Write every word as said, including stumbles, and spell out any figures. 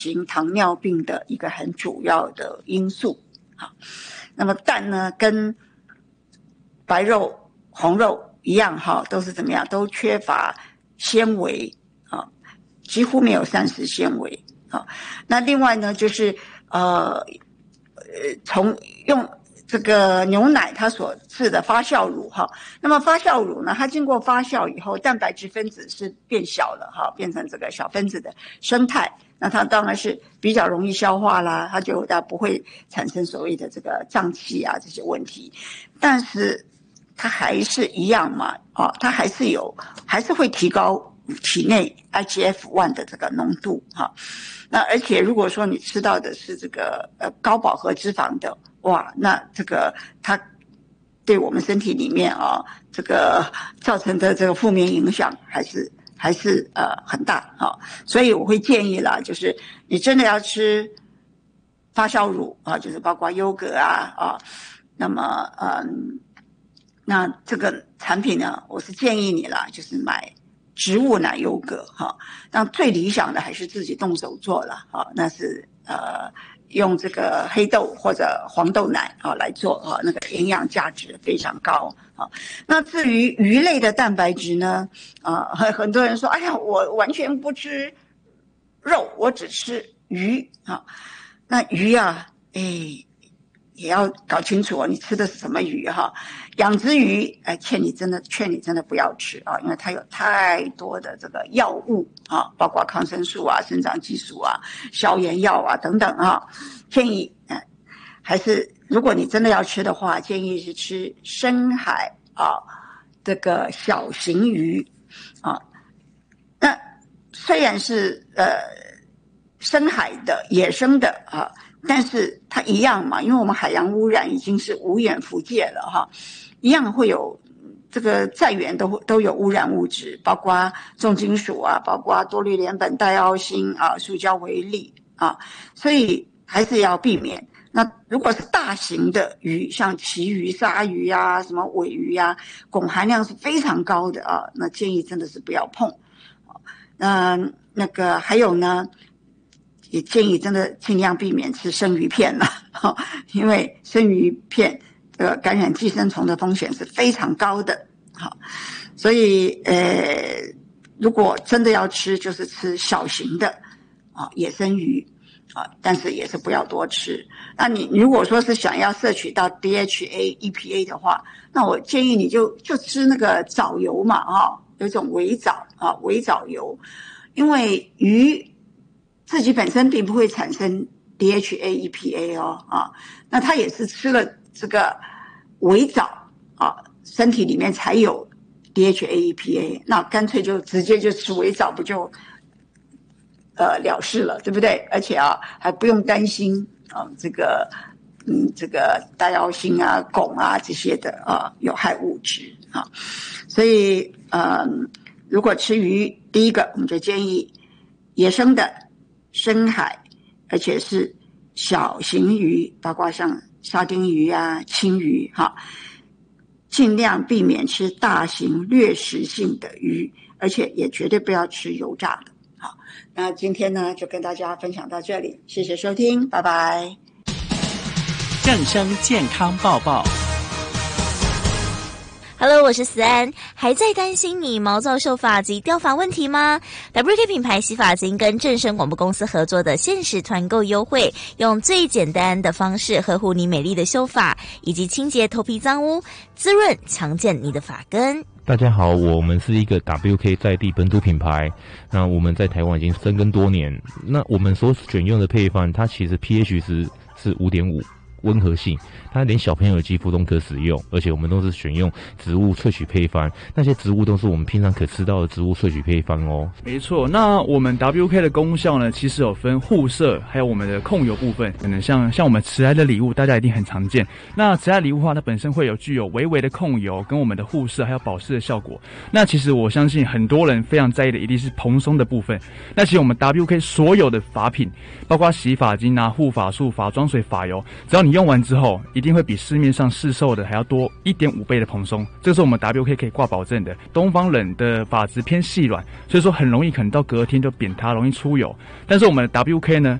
型糖尿病的一个很主要的因素。好，那么蛋呢，跟白肉、红肉一样，哈，都是怎么样？都缺乏纤维啊，几乎没有膳食纤维啊。那另外呢，就是呃呃，从用这个牛奶它所制的发酵乳哈，那么发酵乳呢，它经过发酵以后，蛋白质分子是变小了哈，变成这个小分子的生态，那它当然是比较容易消化啦，它就它不会产生所谓的这个胀气啊这些问题，但是它还是一样嘛，啊，它还是有，还是会提高体内 I G F 一 的这个浓度哈。那而且如果说你吃到的是这个呃高饱和脂肪的，哇，那这个它对我们身体里面啊这个造成的这个负面影响还是还是呃很大啊。所以我会建议啦，就是你真的要吃发酵乳啊，就是包括优格啊啊，那么嗯。那这个产品呢，我是建议你啦，就是买植物奶优格哈。那最理想的还是自己动手做了哈，那是呃用这个黑豆或者黄豆奶啊来做啊，那个营养价值非常高啊。那至于鱼类的蛋白质呢，啊，很多人说，哎呀，我完全不吃肉，我只吃鱼啊。那鱼啊，哎。也要搞清楚哦，你吃的是什么鱼哈？养殖鱼，哎，劝你真的劝你真的不要吃啊，因为它有太多的这个药物啊，包括抗生素啊、生长激素啊、消炎药啊等等啊。建议，哎，还是如果你真的要吃的话，建议是吃深海啊这个小型鱼啊。那虽然是呃深海的野生的啊。但是它一样嘛，因为我们海洋污染已经是无远弗届了哈，一样会有这个在源都都有污染物质，包括重金属啊，包括多氯联苯、戴奥辛啊、塑胶微粒啊，所以还是要避免。那如果是大型的鱼，像旗鱼、鲨鱼啊、什么尾鱼啊，汞含量是非常高的啊，那建议真的是不要碰。那那个还有呢？也建议真的尽量避免吃生鱼片了，因为生鱼片这个感染寄生虫的风险是非常高的。好，所以呃，如果真的要吃，就是吃小型的啊野生鱼啊，但是也是不要多吃。那你如果说是想要摄取到 D H A E P A 的话，那我建议你就就吃那个藻油嘛，哈，有一种微藻啊微藻油，因为鱼自己本身并不会产生 D H A E P A 哦啊，那它也是吃了这个微藻啊，身体里面才有 D H A E P A， 那干脆就直接就吃微藻，不就呃了事了，对不对？而且啊还不用担心啊这个嗯这个戴奥辛啊、汞啊这些的啊有害物质啊，所以嗯如果吃鱼，第一个我们就建议野生的。深海，而且是小型鱼，包括像沙丁鱼啊、青鱼哈，尽量避免吃大型掠食性的鱼，而且也绝对不要吃油炸的。好，那今天呢就跟大家分享到这里，谢谢收听，拜拜。 正声健康报报。 Hello， 我是思安，还在担心你毛躁秀发及掉发问题吗 ？W K 品牌洗发精跟正声广播公司合作的限时团购优惠，用最简单的方式呵护你美丽的秀发，以及清洁头皮脏污，滋润强健你的发根。 大家好，我们是一个 W K 在地本土品牌，那我们在台湾已经深耕多年。那我们所选用的配方，它其实 pH 值是 五点五。温和性，它连小朋友的肌肤都可使用，而且我们都是选用植物萃取配方，那些植物都是我们平常可吃到的植物萃取配方哦。 没错，那我们 W K 的功效呢，其实有分护色，还有我们的控油部分。可能像像我们迟来的礼物，大家一定很常见。那迟来礼物的话，它本身会有具有微微的控油，跟我们的护色还有保湿的效果。那其实我相信很多人非常在意的一定是蓬松的部分。那其实我们 W K 所有的发品，包括洗发精啊、护发素、发妆水、发油，只要你你用完之后，一定会比市面上市售的还要多一点五倍的蓬松，这是我们 W K 可以挂保证的。东方人的发质偏细软，所以说很容易可能到隔天就扁塌，容易出油。但是我们的 W K 呢，